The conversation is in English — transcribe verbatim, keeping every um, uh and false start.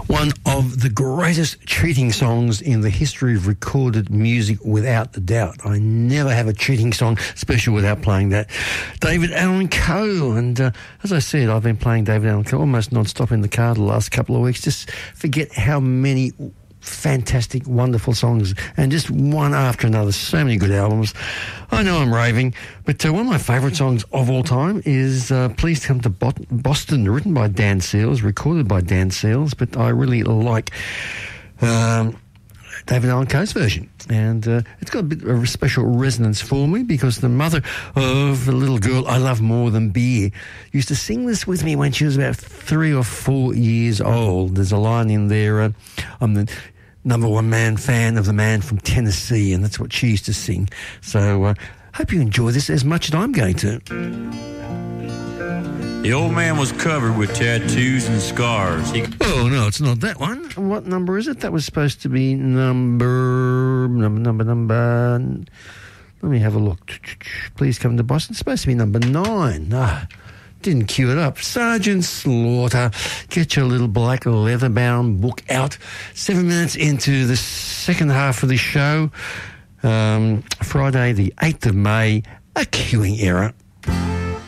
One of the greatest cheating songs in the history of recorded music, without a doubt. I never have a cheating song special without playing that. David Allan Coe. And uh, as I said, I've been playing David Allan Coe almost non-stop in the car the last couple of weeks. Just forget how many fantastic, wonderful songs, and just one after another. So many good albums. I know I'm raving, but uh, one of my favourite songs of all time is uh, Please Come to Bo- Boston, written by Dan Seals, recorded by Dan Seals, but I really like um, David Allan Coe's version. And uh, it's got a bit of a special resonance for me because the mother of a little girl I love more than beer used to sing this with me when she was about three or four years old. There's a line in there, uh, I'm the number one man fan of the man from Tennessee, and that's what she used to sing. So I uh, hope you enjoy this as much as I'm going to. The old man was covered with tattoos and scars. He... Oh, no, it's not that one. What number is it? That was supposed to be number, number, number, number. Let me have a look. Please Come to Boston. It's supposed to be number nine. Ah, didn't cue it up. Sergeant Slaughter, get your little black leather-bound book out. Seven minutes into the second half of the show. Um, Friday, the eighth of May, a queuing error.